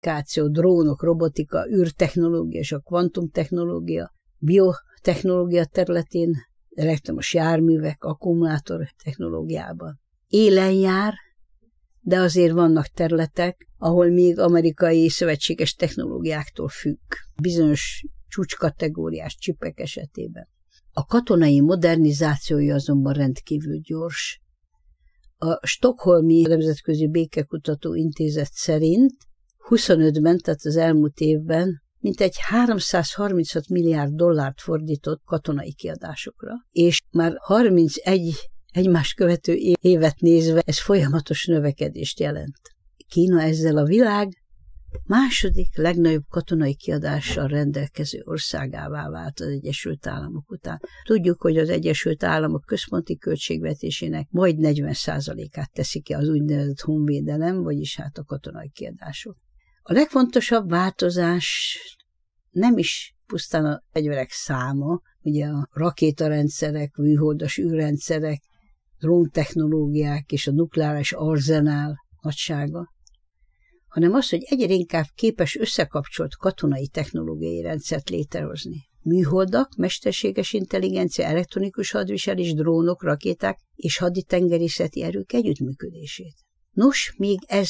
kommunikáció, drónok, robotika, űrtechnológia és a kvantumtechnológia, biotechnológia területén, elektromos járművek, akkumulátor technológiában. Élen jár, de azért vannak területek, ahol még amerikai szövetséges technológiáktól függ. Bizonyos csúcskategóriás csipek esetében. A katonai modernizációja azonban rendkívül gyors. A Stockholmi Nemzetközi Békekutató Intézet szerint 25-ben, tehát az elmúlt évben mintegy 336 milliárd dollárt fordított katonai kiadásokra, és már 31 egymást követő évet nézve ez folyamatos növekedést jelent. Kína ezzel a világ második legnagyobb katonai kiadással rendelkező országává vált az Egyesült Államok után. Tudjuk, hogy az Egyesült Államok központi költségvetésének majd 40%-át teszi ki az úgynevezett honvédelem, vagyis hát a katonai kiadások. A legfontosabb változás nem is pusztán a fegyverek száma, ugye a rakétarendszerek, műholdas űrrendszerek, dróntechnológiák és a nukleáris arzenál nagysága, hanem az, hogy egyre inkább képes összekapcsolt katonai technológiai rendszert létrehozni. Műholdak, mesterséges intelligencia, elektronikus hadviselés, drónok, rakéták és haditengerészeti erők együttműködését. Nos, még ez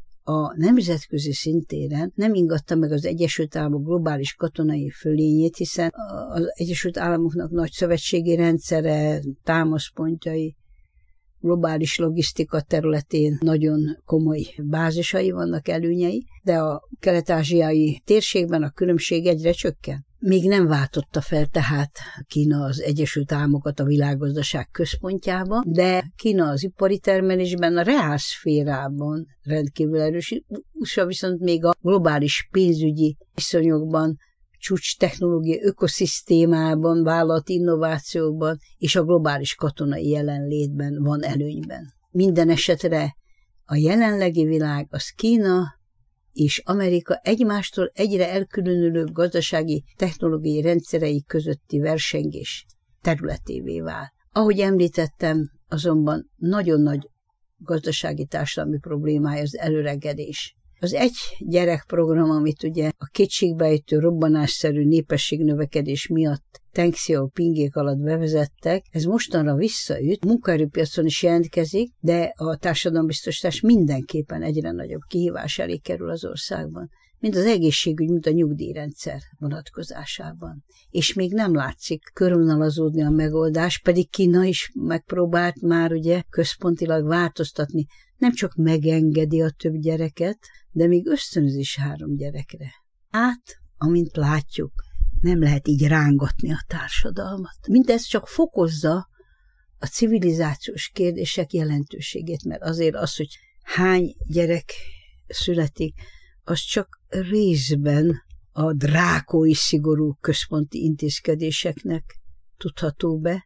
a nemzetközi szintéren nem ingatta meg az Egyesült Államok globális katonai fölényét, hiszen az Egyesült Államoknak nagy szövetségi rendszere, támaszpontjai, globális logisztika területén nagyon komoly bázisai vannak, előnyei, de a kelet-ázsiai térségben a különbség egyre csökken. Még nem váltotta fel tehát Kína az Egyesült Államokat a világgazdaság központjába, de Kína az ipari termelésben, a reálszférában rendkívül erős, USA viszont még a globális pénzügyi viszonyokban, csúcs technológia ökoszisztémában, vállalati innovációban és a globális katonai jelenlétben van előnyben. Minden esetre a jelenlegi világ az Kína és Amerika egymástól egyre elkülönülő gazdasági technológiai rendszerei közötti versengés területévé vál. Ahogy említettem, azonban nagyon nagy gazdasági társadalmi problémája az előregedés. Az egy gyerek program, amit ugye a kétségbejtő robbanásszerű népességnövekedés miatt Deng Xiaopingék alatt bevezettek, ez mostanra visszaüt, munkaerőpiacon is jelentkezik, de a társadalombiztosítás mindenképpen egyre nagyobb kihívás elé kerül az országban, mint az egészségügy, mint a nyugdíjrendszer vonatkozásában. És még nem látszik körvonalazódni a megoldás, pedig Kína is megpróbált már ugye központilag változtatni, nem csak megengedi a több gyereket, de még ösztönöz is 3 gyerekre. Amint látjuk, nem lehet így rángatni a társadalmat. Mindez csak fokozza a civilizációs kérdések jelentőségét, mert azért az, hogy hány gyerek születik, az csak részben a drákói szigorú központi intézkedéseknek tudható be.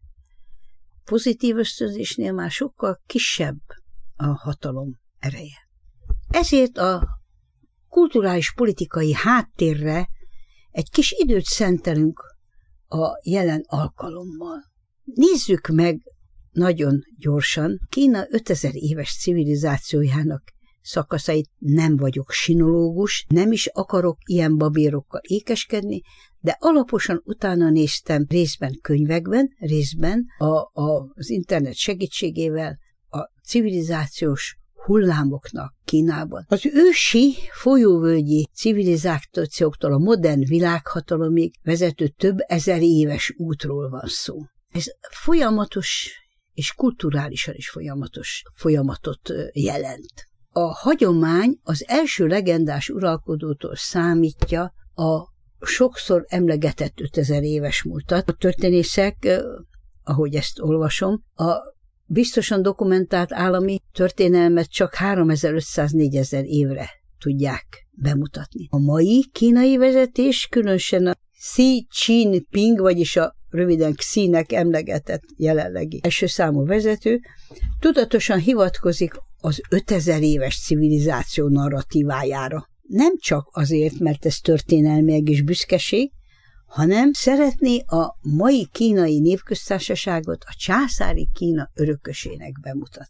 Pozitív ösztönzésnél már sokkal kisebb a hatalom ereje. Ezért a kulturális politikai háttérre egy kis időt szentelünk a jelen alkalommal. Nézzük meg nagyon gyorsan Kína 5000 éves civilizációjának szakaszait. Nem vagyok sinológus, nem is akarok ilyen babérokkal ékeskedni, de alaposan utána néztem részben könyvekben, részben az internet segítségével a civilizációs hullámoknak Kínában. Az ősi folyóvölgyi civilizációktól a modern világhatalomig vezető több ezer éves útról van szó. Ez folyamatos és kulturálisan is folyamatot jelent. A hagyomány az első legendás uralkodótól számítja a sokszor emlegetett 5000 éves múltat. A történészek, ahogy ezt olvasom, a biztosan dokumentált állami történelmet csak 3500-4000 évre tudják bemutatni. A mai kínai vezetés, különösen a Xi Jinping, vagyis a röviden Xi-nek emlegetett jelenlegi első számú vezető, tudatosan hivatkozik az 5000 éves civilizáció narratívájára. Nem csak azért, mert ez történelmileg is büszkeség, hanem szeretné a mai kínai népköztársaságot a császári Kína örökösének bemutatni.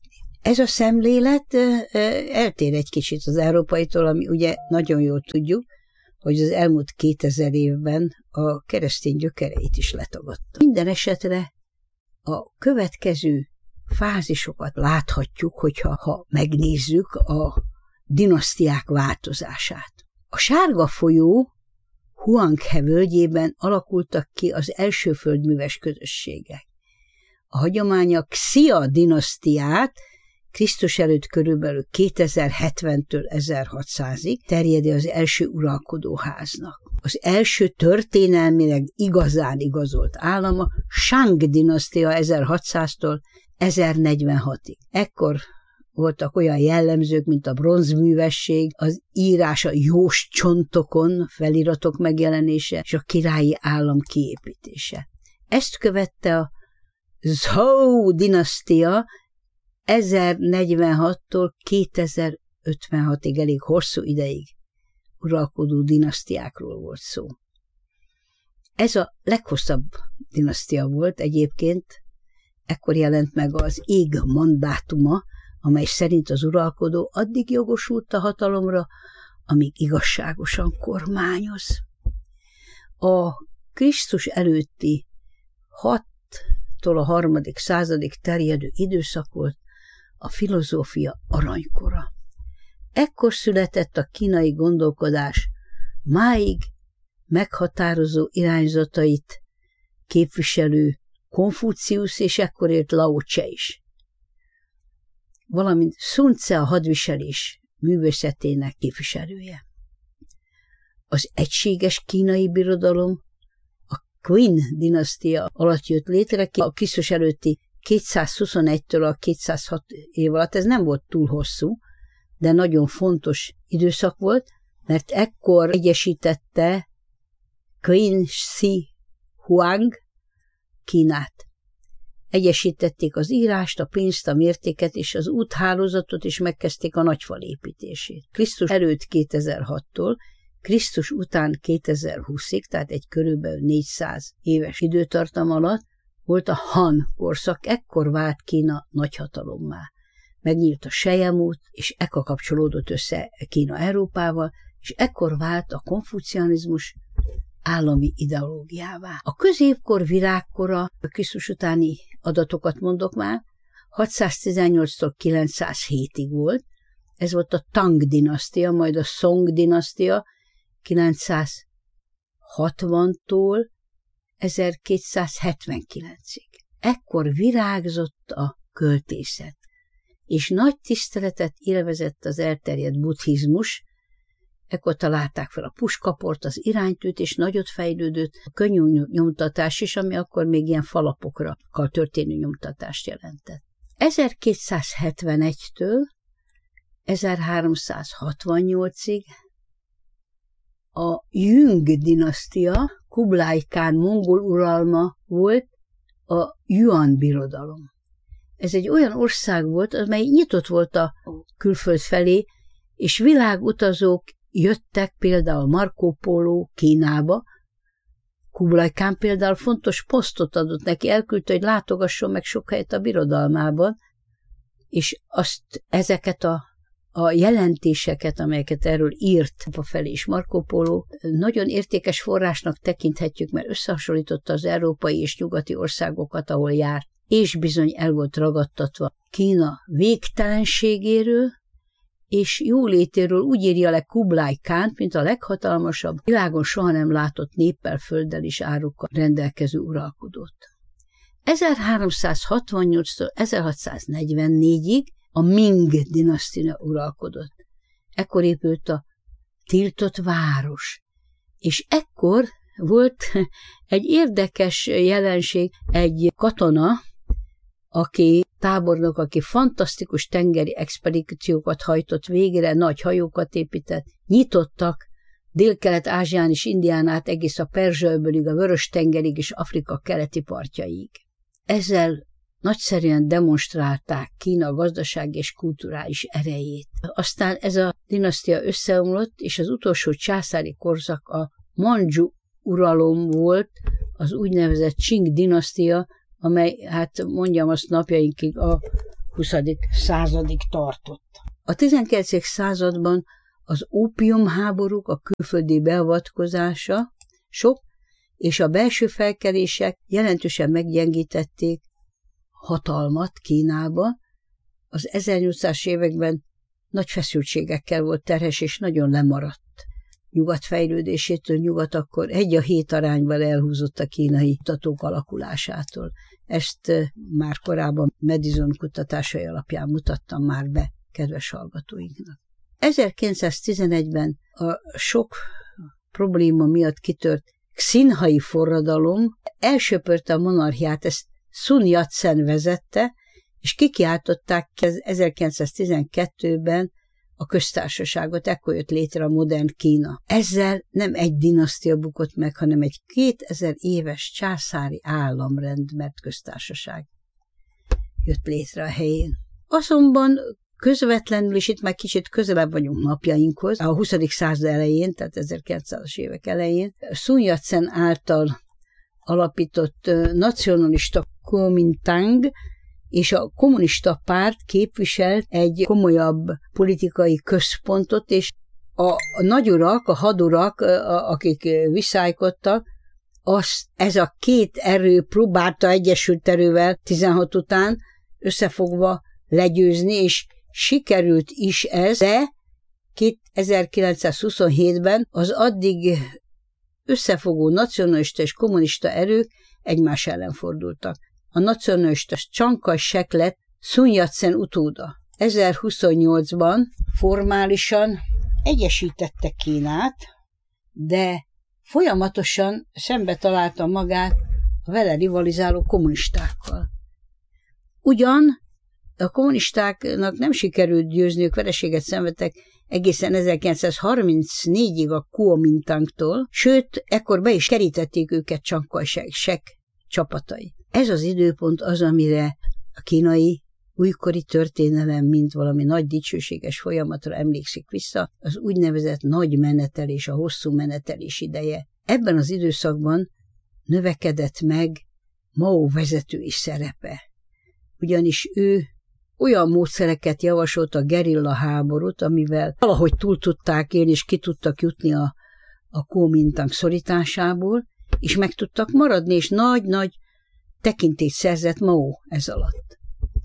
Ez a szemlélet eltér egy kicsit az európaitól, ami ugye nagyon jól tudjuk, hogy az elmúlt 2000 évben a keresztény gyökereit is letagadta. Minden esetre a következő fázisokat láthatjuk, hogyha megnézzük a dinasztiák változását. A Sárga folyó Huanghe völgyében alakultak ki az első földműves közösségek. A hagyomány a Xia dinasztiát Krisztus előtt körülbelül 2070-től 1600-ig terjedi az első uralkodóháznak. Az első történelmileg igazán igazolt állama Shang dinasztia 1600-tól 1046-ig. Ekkor voltak olyan jellemzők, mint a bronzművesség, az írás a jós csontokon, feliratok megjelenése és a királyi állam kiépítése. Ezt követte a Zhou dinasztia 1046-tól 2056-ig, elég hosszú ideig uralkodó dinasztiákról volt szó. Ez a leghosszabb dinasztia volt egyébként, ekkor jelent meg az ég mandátuma, amely szerint az uralkodó addig jogosult a hatalomra, amíg igazságosan kormányoz. A Krisztus előtti 6-tól a 3. századig terjedő időszak volt a filozófia aranykora. Ekkor született a kínai gondolkodás máig meghatározó irányzatait képviselő Konfuciusz, és ekkor élt Lao Tse is, valamint Sun Tse a hadviselés művészetének képviselője. Az egységes kínai birodalom a Qin dinasztia alatt jött létre, a Krisztus előtti 221-től a 206 év alatt. Ez nem volt túl hosszú, de nagyon fontos időszak volt, mert ekkor egyesítette Qin Shi Huang Kínát. Egyesítették az írást, a pénzt, a mértéket és az úthálózatot, és megkezdték a nagyfal építését. Krisztus előtt 2006-tól, Krisztus után 2020-ig, tehát egy körülbelül 400 éves időtartam alatt volt a Han korszak, ekkor vált Kína nagyhatalommá. Megnyílt a Selyemút, és ekkor kapcsolódott össze Kína Európával, és ekkor vált a konfucianizmus állami ideológiává. A középkor virágkora, a Krisztus utáni adatokat mondok már, 618-tól 907-ig volt, ez volt a Tang dinasztia, majd a Song dinasztia 960-tól 1279-ig. Ekkor virágzott a költészet, és nagy tiszteletet élvezett az elterjedt buddhizmus. Ekkor találták fel a puskaport, az iránytűt, és nagyot fejlődött a könnyű nyomtatás is, ami akkor még ilyen falapokra történő nyomtatást jelentett. 1271-től 1368-ig a Jüng dinasztia, Kublai Kán mongol uralma volt a Yuan birodalom. Ez egy olyan ország volt, amely nyitott volt a külföld felé, és világutazók jöttek, például Marco Polo Kínába. Kublai Kán például fontos posztot adott neki, elküldte, hogy látogasson meg sok helyet a birodalmában, és ezeket a jelentéseket, amelyeket erről írt felé is Marco Polo, nagyon értékes forrásnak tekinthetjük, mert összehasonlította az európai és nyugati országokat, ahol járt, és bizony el volt ragadtatva Kína végtelenségéről, és jólétéről úgy írja le Kublai Kánt, mint a leghatalmasabb, világon soha nem látott néppel, földdel és árukkal rendelkező uralkodót. 1368-tól 1644-ig a Ming dinasztia uralkodott. Ekkor épült a tiltott város, és ekkor volt egy érdekes jelenség, egy katona, tábornok, aki fantasztikus tengeri expedíciókat hajtott végre, nagy hajókat épített, nyitottak Dél-Kelet-Ázsián és Indián át egész a Perzsa-öbölig, a Vörös-tengerig és Afrika keleti partjaig. Ezzel nagyszerűen demonstrálták Kína gazdasági és kulturális erejét. Aztán ez a dinasztia összeomlott, és az utolsó császári korszak a Mandzsu uralom volt, az úgynevezett Qing dinasztia, amely, hát mondjam azt napjainkig, a 20. századig tartott. A 19. században az ópiumháborúk, a külföldi beavatkozása sok, és a belső felkelések jelentősen meggyengítették hatalmat Kínába. Az 1800-as években nagy feszültségekkel volt terhes, és nagyon lemaradt. Nyugat fejlődésétől nyugat akkor 1:7 arányban elhúzott a kínai kutatók alakulásától. Ezt már korábban Madison kutatásai alapján mutattam már be kedves hallgatóinknak. 1911-ben a sok probléma miatt kitört xinhai forradalom elsöpörte a monarchiát, ezt Sun Yat-sen vezette, és kikiáltották 1912-ben a köztársaságot, ekkor jött létre a modern Kína. Ezzel nem egy dinasztia bukott meg, hanem egy 2000 éves császári államrend, mert köztársaság jött létre a helyén. Azonban közvetlenül, és itt már kicsit közelebb vagyunk napjainkhoz, a 20. század elején, tehát 1900-as évek elején, Sun Yat-sen által alapított nacionalista Kuomintang és a kommunista párt képviselt egy komolyabb politikai központot, és a nagyurak, a hadurak, akik viszálykodtak, ez a két erő próbálta egyesült erővel 16 után összefogva legyőzni, és sikerült is ez, de 1927-ben az addig összefogó nacionalista és kommunista erők egymás ellen fordultak. A nacionalista Chiang Kai-shek lett Sun Yat-sen utóda. 1028-ban formálisan egyesítette Kínát, de folyamatosan szembe találta magát a vele rivalizáló kommunistákkal. Ugyan a kommunistáknak nem sikerült győzniük, vereséget szenvedtek egészen 1934-ig a Kuomintangtól, sőt, ekkor be is kerítették őket Chiang Kai-shek csapatai. Ez az időpont az, amire a kínai újkori történelem, mint valami nagy dicsőséges folyamatra emlékszik vissza, az úgynevezett nagy menetelés, a hosszú menetelés ideje. Ebben az időszakban növekedett meg Mao vezetői szerepe. Ugyanis ő olyan módszereket javasolt, a gerilla háborút, amivel valahogy túl tudták élni, és ki tudtak jutni a Kuomintang szorításából, és meg tudtak maradni, és nagy-nagy tekintélyt szerzett Mao ez alatt.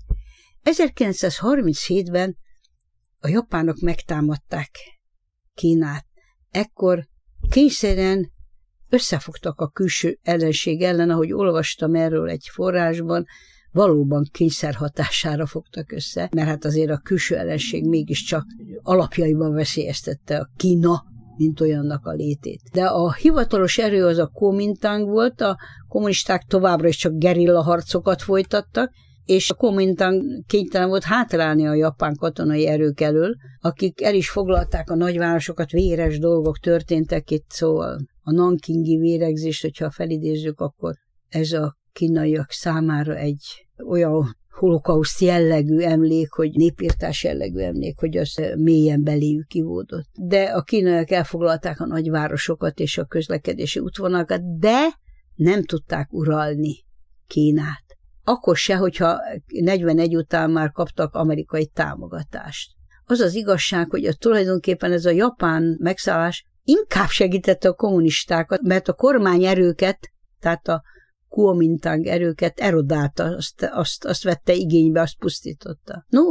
1937-ben a japánok megtámadták Kínát. Ekkor kényszerűen összefogtak a külső ellenség ellen, ahogy olvastam erről egy forrásban, valóban kényszer hatására fogtak össze, mert hát azért a külső ellenség mégiscsak alapjaiban veszélyeztette a Kína, mint olyannak a létét. De a hivatalos erő az a Kuomintang volt, a kommunisták továbbra is csak gerilla harcokat folytattak, és a Kuomintang kénytelen volt hátrálni a japán katonai erők elől, akik el is foglalták a nagyvárosokat, véres dolgok történtek itt, szóval a nankingi véregzést, hogyha felidézzük, akkor ez a kínaiak számára egy olyan holokauszt jellegű emlék, hogy népirtás jellegű emlék, hogy az mélyen beléjük ivódott. De a kínaiak elfoglalták a nagyvárosokat és a közlekedési útvonalakat, de nem tudták uralni Kínát. Akkor se, hogyha 41 után már kaptak amerikai támogatást. Az az igazság, hogy tulajdonképpen ez a japán megszállás inkább segítette a kommunistákat, mert a kormányerőket, tehát a Kuomintang erőket erodálta, azt vette igénybe, azt pusztította. No,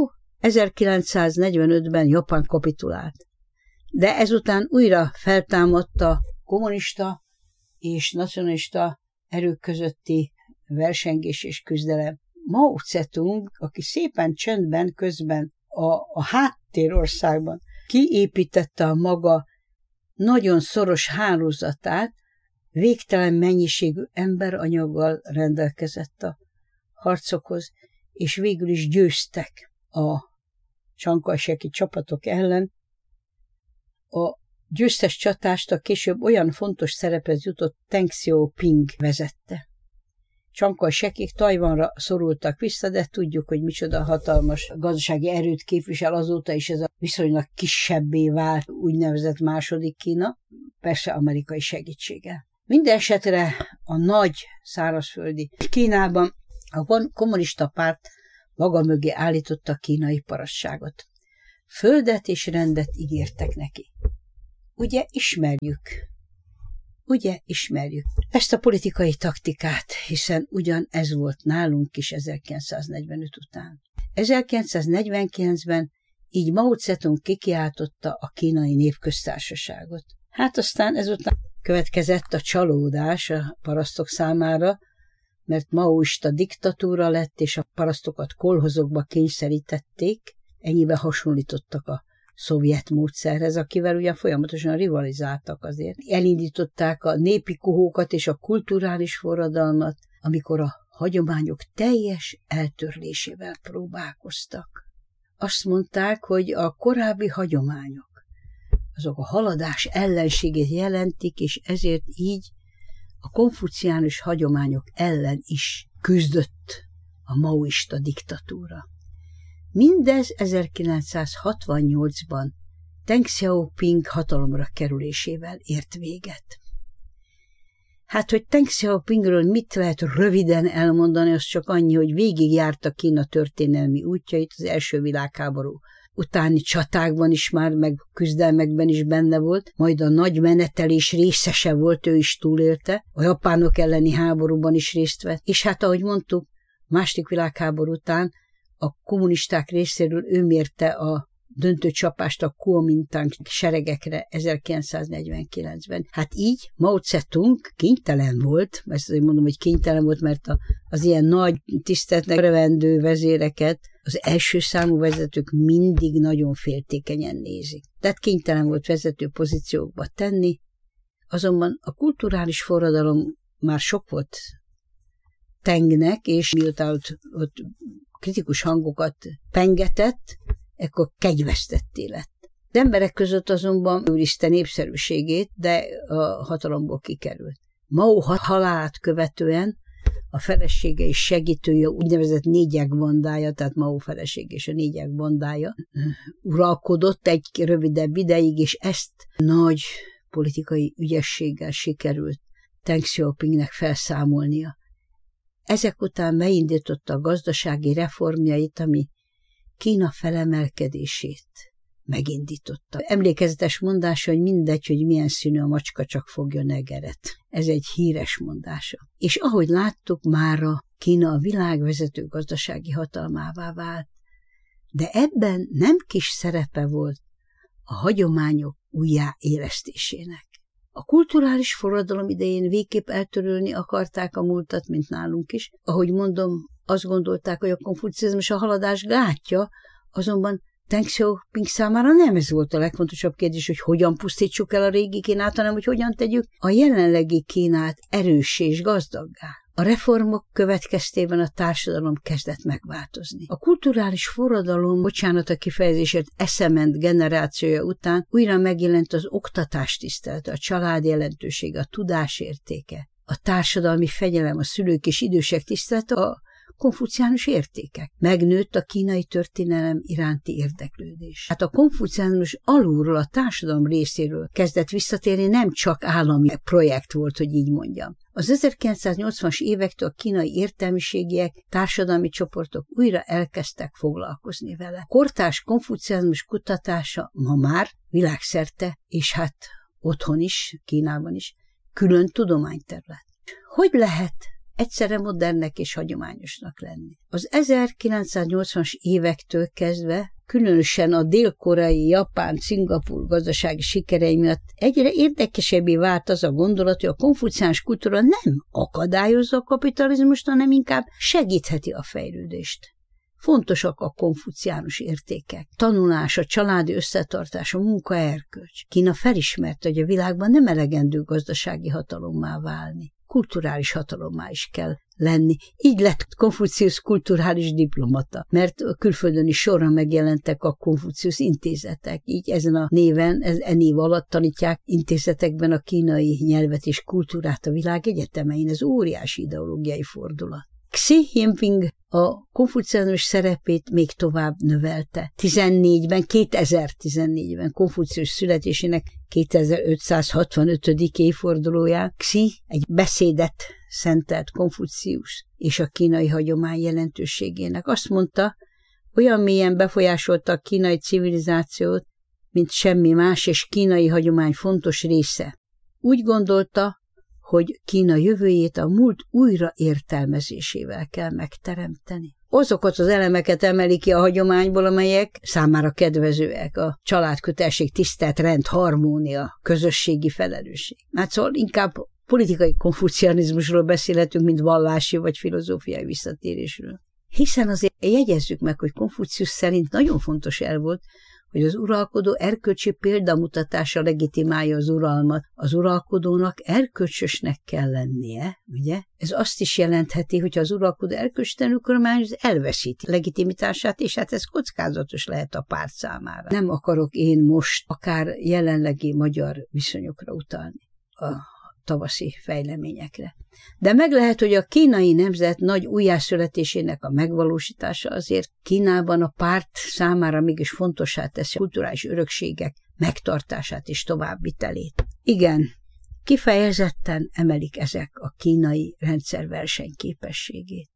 1945-ben Japán kapitulált. De ezután újra feltámadt a kommunista és nacionalista erők közötti versengés és küzdelem. Mao Zedong, aki szépen csöndben közben a háttérországban kiépítette a maga nagyon szoros hálózatát, végtelen mennyiségű emberanyaggal rendelkezett a harcokhoz, és végül is győztek a Chiang Kai-sheki csapatok ellen. A győztes csatást a később olyan fontos szerephez jutott Deng Xiaoping vezette. Chiang Kai-shekik Tajvanra szorultak vissza, de tudjuk, hogy micsoda hatalmas gazdasági erőt képvisel, azóta is ez a viszonylag kisebbé vált úgynevezett második Kína, persze amerikai segítséggel. Mindenesetre a nagy szárazföldi Kínában a kommunista párt maga mögé állította a kínai parasságot. Földet és rendet ígértek neki. Ugye ismerjük ezt a politikai taktikát, hiszen ugyanez volt nálunk is 1945 után. 1949-ben így Mao Zedong kikiáltotta a Kínai Népköztársaságot. Hát aztán ezután következett a csalódás a parasztok számára, mert maoista diktatúra lett, és a parasztokat kolhozokba kényszerítették, ennyiben hasonlítottak a szovjet módszerhez, akivel ugyan folyamatosan rivalizáltak azért. Elindították a népi kohókat és a kulturális forradalmat, amikor a hagyományok teljes eltörlésével próbálkoztak. Azt mondták, hogy a korábbi hagyományok, azok a haladás ellenségét jelentik, és ezért így a konfuciánus hagyományok ellen is küzdött a maoista diktatúra. Mindez 1968-ban Deng Xiaoping hatalomra kerülésével ért véget. Hát, hogy Deng Xiaopingről mit lehet röviden elmondani, az csak annyi, hogy végigjárta Kína történelmi útjait, az első világháború utáni csatákban is már, meg küzdelmekben is benne volt, majd a nagy menetelés részese volt, ő is túlélte, a japánok elleni háborúban is részt vett, és hát ahogy mondtuk, második világháború után a kommunisták részéről ő mérte a döntő csapást a Kuomintang seregekre 1949-ben. Hát így Mao Zedong kénytelen volt, ezt azért mondom, hogy kénytelen volt, mert az ilyen nagy tiszteletnek revendő vezéreket az első számú vezetők mindig nagyon féltékenyen nézik. Tehát kénytelen volt vezető pozíciókba tenni, azonban a kulturális forradalom már sok volt Tengnek, és miután ott kritikus hangokat pengetett, ekkor kegyvesztetté lett. Az emberek között azonban őrizte népszerűségét, de a hatalomból kikerült. Mao halálát követően a felesége és segítője, úgynevezett négyek bandája, tehát Mao feleség és a négyek bandája uralkodott egy rövidebb ideig, és ezt nagy politikai ügyességgel sikerült Deng Xiaopingnek felszámolnia. Ezek után beindította a gazdasági reformjait, ami Kína felemelkedését megindította. Emlékezetes mondása, hogy mindegy, hogy milyen színű a macska, csak fogjon egeret. Ez egy híres mondása. És ahogy láttuk, mára Kína a világvezető gazdasági hatalmává vált, de ebben nem kis szerepe volt a hagyományok újjáélesztésének. A kulturális forradalom idején végképp eltörölni akarták a múltat, mint nálunk is. Ahogy mondom, azt gondolták, hogy a konfucianizmus a haladás gátja, azonban Deng Xiaoping számára nem ez volt a legfontosabb kérdés, hogy hogyan pusztítsuk el a régi Kínát, hanem hogy hogyan tegyük a jelenlegi Kínát erőssé és gazdaggá. A reformok következtében a társadalom kezdett megváltozni. A kulturális forradalom, bocsánat a kifejezésért, eszement generációja után újra megjelent az oktatás tisztelete, a család jelentősége, a tudás értéke, a társadalmi fegyelem, a szülők és idősek tisztelete, a konfuciánus értékek. Megnőtt a kínai történelem iránti érdeklődés. Hát a konfuciánus alulról, a társadalom részéről kezdett visszatérni, nem csak állami projekt volt, hogy így mondjam. Az 1980-as évektől a kínai értelmiségiek, társadalmi csoportok újra elkezdtek foglalkozni vele. Kortárs konfuciánus kutatása ma már világszerte, és hát otthon is, Kínában is, külön tudományterület. Hogy lehet egyszerre modernnek és hagyományosnak lenni? Az 1980-as évektől kezdve, különösen a dél-koreai, japán, Szingapúr gazdasági sikerei miatt egyre érdekesebbé vált az a gondolat, hogy a konfuciánus kultúra nem akadályozza a kapitalizmust, hanem inkább segítheti a fejlődést. Fontosak a konfuciánus értékek. Tanulás, a családi összetartás, a munkaerkölcs. Kína felismerte, hogy a világban nem elegendő gazdasági hatalommá válni. Kulturális hatalommá is kell lenni. Így lett Konfuciusz kulturális diplomata, mert külföldön is sorra megjelentek a Konfuciusz intézetek. Így ezen a néven, név alatt tanítják intézetekben a kínai nyelvet és kultúrát a világ egyetemein. Ez óriási ideológiai fordulat. Xi Jinping a konfucianus szerepét még tovább növelte. 2014-ben Konfucius születésének 2565. évfordulóján Xi egy beszédet szentelt Konfucius és a kínai hagyomány jelentőségének. Azt mondta, olyan mélyen befolyásolta a kínai civilizációt, mint semmi más, és kínai hagyomány fontos része. Úgy gondolta, hogy Kína jövőjét a múlt újraértelmezésével kell megteremteni. Azokat az elemeket emeli ki a hagyományból, amelyek számára kedvezőek: a családkötelség, tisztelt rend, harmónia, közösségi felelősség. Hát szóval inkább politikai konfucianizmusról beszélhetünk, mint vallási vagy filozófiai visszatérésről. Hiszen azért jegyezzük meg, hogy Konfucius szerint nagyon fontos el volt, hogy az uralkodó erkölcsi példamutatása legitimálja az uralmat. Az uralkodónak erkölcsösnek kell lennie, ugye? Ez azt is jelentheti, hogy az uralkodó erkölcstelenül kormányoz, elveszíti legitimitását, és hát ez kockázatos lehet a párt számára. Nem akarok én most akár jelenlegi magyar viszonyokra utalni, a tavaszi fejleményekre. De meg lehet, hogy a kínai nemzet nagy újjászületésének a megvalósítása azért Kínában a párt számára mégis fontossá teszi a kulturális örökségek megtartását és továbbvitelét. Igen, kifejezetten emelik ezek a kínai rendszer versenyképességét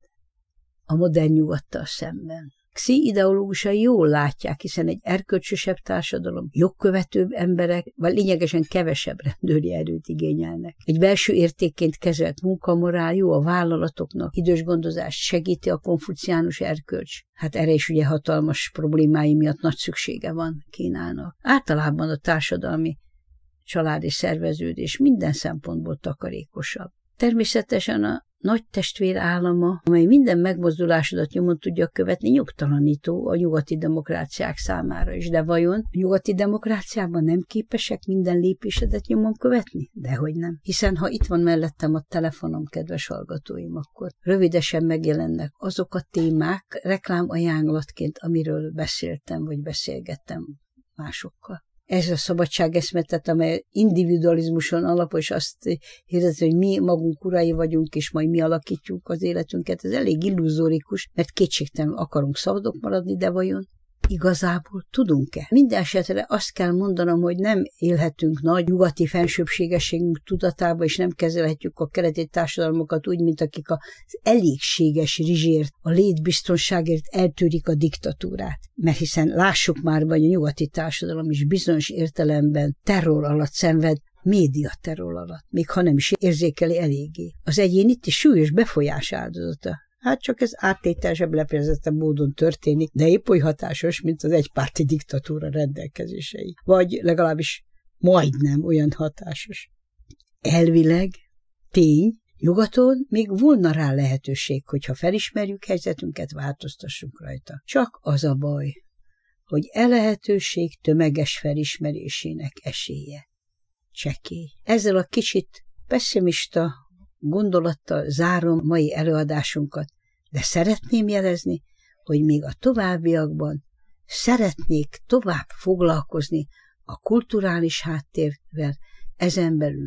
a modern nyugattal szemben. Xi ideológusai jól látják, hiszen egy erkölcsösebb társadalom, jogkövetőbb emberek, vagy lényegesen kevesebb rendőri erőt igényelnek. Egy belső értékként kezelt munkamorál jó a vállalatoknak, idős gondozást segíti a konfuciánus erkölcs. Hát erre is ugye hatalmas problémái miatt nagy szüksége van Kínának. Általában a társadalmi családi szerveződés minden szempontból takarékosabb. Természetesen a nagy testvér állama, amely minden megmozdulásodat nyomon tudja követni, nyugtalanító a nyugati demokráciák számára is. De vajon a nyugati demokráciában nem képesek minden lépésedet nyomon követni? Dehogy nem. Hiszen ha itt van mellettem a telefonom, kedves hallgatóim, akkor rövidesen megjelennek azok a témák reklámajánlatként, amiről beszéltem, vagy beszélgettem másokkal. Ez a szabadságeszmetet, amely individualizmuson alapul, és azt hirdeti, hogy mi magunk urai vagyunk, és majd mi alakítjuk az életünket, ez elég illuzórikus, mert kétségtelenül akarunk szabadok maradni, de vajon igazából tudunk-e? Minden esetre azt kell mondanom, hogy nem élhetünk nagy nyugati fensőbbségességünk tudatába, és nem kezelhetjük a keleti társadalmakat úgy, mint akik az elégséges rizsért, a létbiztonságért eltűrik a diktatúrát. Mert hiszen lássuk már, hogy a nyugati társadalom is bizonyos értelemben terror alatt szenved, médiaterror alatt, még ha nem is érzékeli eléggé. Az egyén itt is súlyos befolyás áldozata. Hát csak ez áttételesebb, leprezettebb módon történik, de épp oly hatásos, mint az egypárti diktatúra rendelkezései. Vagy legalábbis majdnem olyan hatásos. Elvileg, tény, nyugaton még volna rá lehetőség, hogyha felismerjük helyzetünket, változtassunk rajta. Csak az a baj, hogy lehetőség tömeges felismerésének esélye csekély. Ezzel a kicsit pessimista gondolattal zárom mai előadásunkat, de szeretném jelezni, hogy még a továbbiakban szeretnék tovább foglalkozni a kulturális háttérrel, ezen belül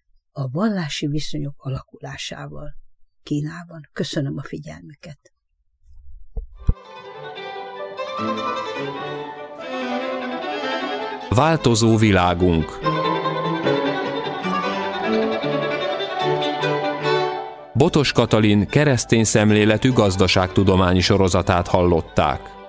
a vallási viszonyok alakulásával Kínában. Köszönöm a figyelmüket! Változó világunk. Botos Katalin keresztény szemléletű gazdaságtudományi sorozatát hallották.